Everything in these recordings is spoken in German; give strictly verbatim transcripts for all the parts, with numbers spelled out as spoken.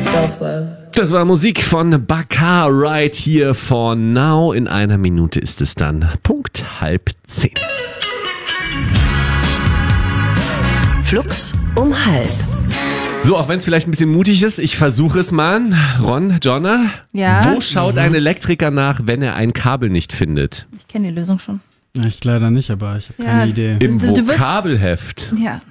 self-love. Das war Musik von Bakar right hier von Now. In einer Minute ist es dann Punkt halb zehn. Flux um halb. So, auch wenn es vielleicht ein bisschen mutig ist, ich versuche es mal. Ron, Jonna, Ja? wo schaut ein Elektriker nach, wenn er ein Kabel nicht findet? Ich kenne die Lösung schon. Ich leider nicht, aber ich habe Ja, keine Idee. Im Du- du wirst- Vokabelheft. Ja.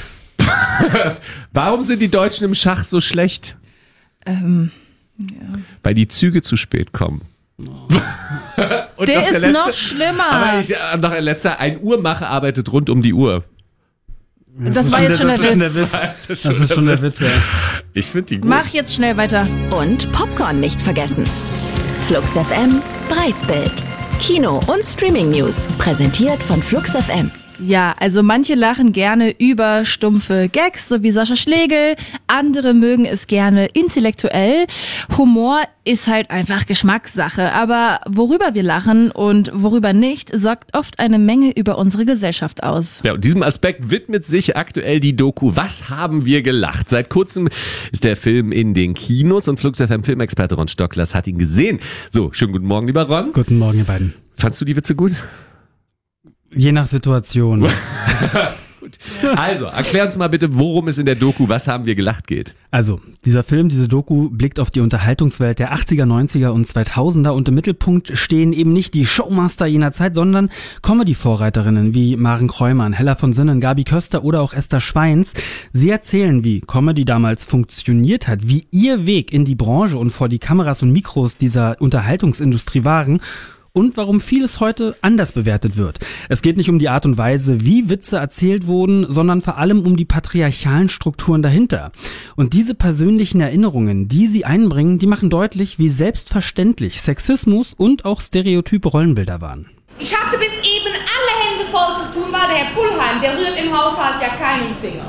Warum sind die Deutschen im Schach so schlecht? Ähm, Weil die Züge zu spät kommen. Und der noch ist letzte- noch schlimmer. Aber ich, äh, noch ein letzter, ein Uhrmacher arbeitet rund um die Uhr. Das war jetzt schon der das ist der Witz. Witz. Das ist Das ist schon der Witz, ja. Ich finde die gut. Mach jetzt schnell weiter. Und Popcorn nicht vergessen. Flux F M Breitbild. Kino- und Streaming-News. Präsentiert von Flux F M. Ja, also manche lachen gerne über stumpfe Gags, so wie Sascha Schlegel. Andere mögen es gerne intellektuell. Humor ist halt einfach Geschmackssache. Aber worüber wir lachen und worüber nicht, sagt oft eine Menge über unsere Gesellschaft aus. Ja, und diesem Aspekt widmet sich aktuell die Doku Was haben wir gelacht? Seit kurzem ist der Film in den Kinos und Flux F M Filmexperte Ron Stocklers hat ihn gesehen. So, schönen guten Morgen, lieber Ron. Guten Morgen, ihr beiden. Fandst du die Witze gut? Je nach Situation. Gut. Also, erklär uns mal bitte, worum es in der Doku Was haben wir gelacht geht. Also, dieser Film, diese Doku blickt auf die Unterhaltungswelt der achtziger, neunziger und zweitausender und im Mittelpunkt stehen eben nicht die Showmaster jener Zeit, sondern Comedy-Vorreiterinnen wie Maren Kräumann, Hella von Sinnen, Gabi Köster oder auch Esther Schweins. Sie erzählen, wie Comedy damals funktioniert hat, wie ihr Weg in die Branche und vor die Kameras und Mikros dieser Unterhaltungsindustrie waren und warum vieles heute anders bewertet wird. Es geht nicht um die Art und Weise, wie Witze erzählt wurden, sondern vor allem um die patriarchalen Strukturen dahinter. Und diese persönlichen Erinnerungen, die sie einbringen, die machen deutlich, wie selbstverständlich Sexismus und auch stereotype Rollenbilder waren. Ich hatte bis eben alle Hände voll zu tun, weil der Herr Pullheim, der rührt im Haushalt ja keinen Finger.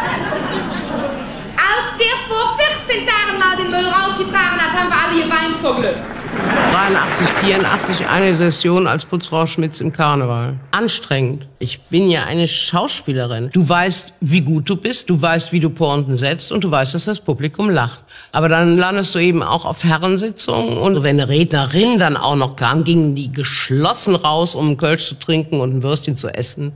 Als der vor vierzehn Tagen mal den Müll rausgetragen hat, haben wir alle geweint vor Glück. dreiundachtzig, vierundachtzig eine Session als Putzfrau Schmitz im Karneval. Anstrengend. Ich bin ja eine Schauspielerin. Du weißt, wie gut du bist, du weißt, wie du Pointen setzt und du weißt, dass das Publikum lacht. Aber dann landest du eben auch auf Herrensitzungen und wenn eine Rednerin dann auch noch kam, gingen die geschlossen raus, um einen Kölsch zu trinken und ein Würstchen zu essen.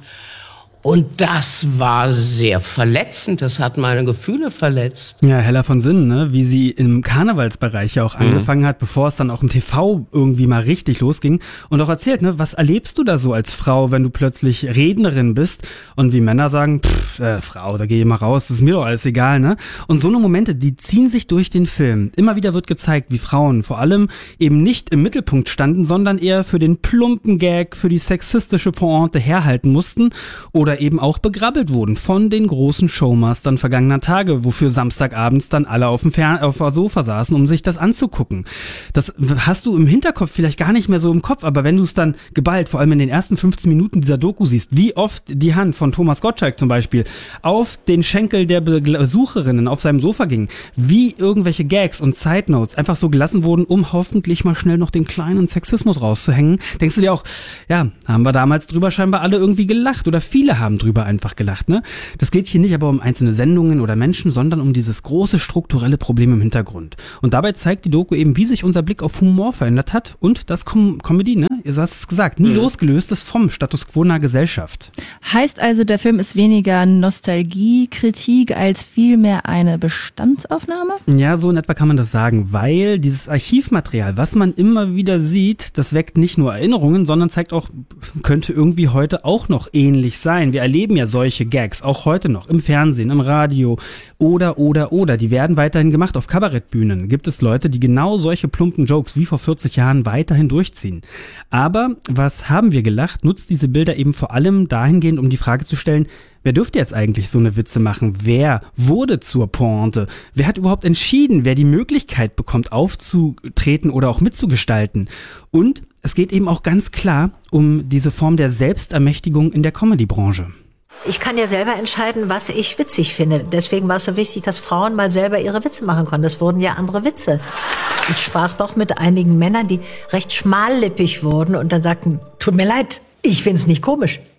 Und das war sehr verletzend, das hat meine Gefühle verletzt. Ja, Hella von Sinnen, ne? Wie sie im Karnevalsbereich ja auch mhm. angefangen hat, bevor es dann auch im T V irgendwie mal richtig losging. Und auch erzählt, ne, was erlebst du da so als Frau, wenn du plötzlich Rednerin bist und wie Männer sagen, pff, äh, Frau, da geh ich mal raus, das ist mir doch alles egal, ne? Und so eine Momente, die ziehen sich durch den Film. Immer wieder wird gezeigt, wie Frauen vor allem eben nicht im Mittelpunkt standen, sondern eher für den plumpen Gag, für die sexistische Pointe herhalten mussten oder eben auch begrabbelt wurden von den großen Showmastern vergangener Tage, wofür Samstagabends dann alle auf dem, Fer- auf dem Sofa saßen, um sich das anzugucken. Das hast du im Hinterkopf vielleicht gar nicht mehr so im Kopf, aber wenn du es dann geballt, vor allem in den ersten fünfzehn Minuten dieser Doku siehst, wie oft die Hand von Thomas Gottschalk zum Beispiel auf den Schenkel der Besucherinnen auf seinem Sofa ging, wie irgendwelche Gags und Side Notes einfach so gelassen wurden, um hoffentlich mal schnell noch den kleinen Sexismus rauszuhängen, denkst du dir auch, ja, haben wir damals drüber scheinbar alle irgendwie gelacht oder viele haben drüber einfach gelacht, ne? Das geht hier nicht aber um einzelne Sendungen oder Menschen, sondern um dieses große strukturelle Problem im Hintergrund. Und dabei zeigt die Doku eben, wie sich unser Blick auf Humor verändert hat und das Com- Comedy, ne? Ihr hast es gesagt, nie mhm. losgelöst ist vom Status quo einer Gesellschaft. Heißt also, der Film ist weniger Nostalgiekritik als vielmehr eine Bestandsaufnahme? Ja, so in etwa kann man das sagen, weil dieses Archivmaterial, was man immer wieder sieht, das weckt nicht nur Erinnerungen, sondern zeigt auch, könnte irgendwie heute auch noch ähnlich sein. Wir erleben ja solche Gags, auch heute noch, im Fernsehen, im Radio oder, oder, oder. Die werden weiterhin gemacht. Auf Kabarettbühnen gibt es Leute, die genau solche plumpen Jokes wie vor vierzig Jahren weiterhin durchziehen. Aber was haben wir gelacht, nutzt diese Bilder eben vor allem dahingehend, um die Frage zu stellen, wer dürfte jetzt eigentlich so eine Witze machen? Wer wurde zur Pointe? Wer hat überhaupt entschieden, wer die Möglichkeit bekommt, aufzutreten oder auch mitzugestalten? Und es geht eben auch ganz klar um diese Form der Selbstermächtigung in der Comedy-Branche. Ich kann ja selber entscheiden, was ich witzig finde. Deswegen war es so wichtig, dass Frauen mal selber ihre Witze machen konnten. Das wurden ja andere Witze. Ich sprach doch mit einigen Männern, die recht schmallippig wurden und dann sagten, tut mir leid, ich find's nicht komisch.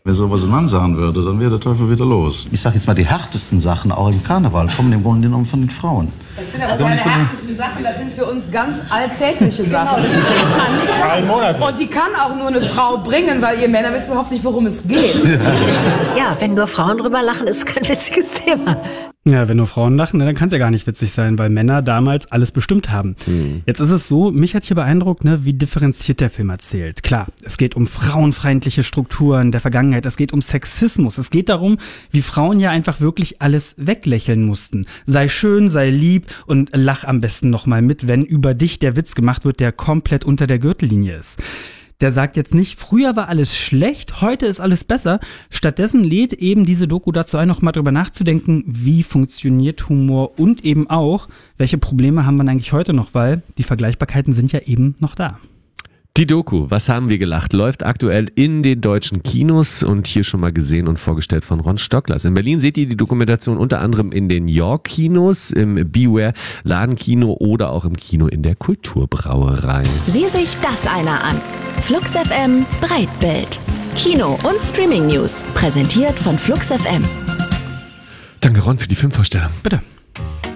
Wenn sowas ein Mann sagen würde, dann wäre der Teufel wieder los. Ich sag jetzt mal, die härtesten Sachen, auch im Karneval, kommen im Grunde genommen von den Frauen. Das sind aber keine härtesten Sachen, das sind für uns ganz alltägliche Sachen. Das kann nicht sein. Und die kann auch nur eine Frau bringen, weil ihr Männer wisst überhaupt nicht, worum es geht. Ja, wenn nur Frauen drüber lachen, ist es kein witziges Thema. Ja, wenn nur Frauen lachen, dann kann es ja gar nicht witzig sein, weil Männer damals alles bestimmt haben. Hm. Jetzt ist es so, mich hat hier beeindruckt, ne, wie differenziert der Film erzählt. Klar, es geht um frauenfeindliche Strukturen der Vergangenheit, es geht um Sexismus, es geht darum, wie Frauen ja einfach wirklich alles weglächeln mussten. Sei schön, sei lieb und lach am besten nochmal mit, wenn über dich der Witz gemacht wird, der komplett unter der Gürtellinie ist. Der sagt jetzt nicht, früher war alles schlecht, heute ist alles besser. Stattdessen lädt eben diese Doku dazu ein, noch mal drüber nachzudenken, wie funktioniert Humor und eben auch, welche Probleme haben wir eigentlich heute noch, weil die Vergleichbarkeiten sind ja eben noch da. Die Doku, was haben wir gelacht, läuft aktuell in den deutschen Kinos und hier schon mal gesehen und vorgestellt von Ron Stocklers. In Berlin seht ihr die Dokumentation unter anderem in den York-Kinos, im Beware Ladenkino oder auch im Kino in der Kulturbrauerei. Sieh sich das einer an. Flux F M Breitbild. Kino- und Streaming-News. Präsentiert von Flux F M. Danke Ron für die Filmvorstellung. Bitte.